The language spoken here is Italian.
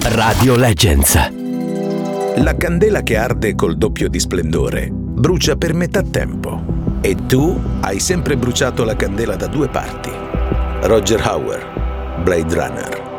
Radio Legends. La candela che arde col doppio di splendore brucia per metà tempo e tu hai sempre bruciato la candela da due parti. Roger Hauer, Blade Runner.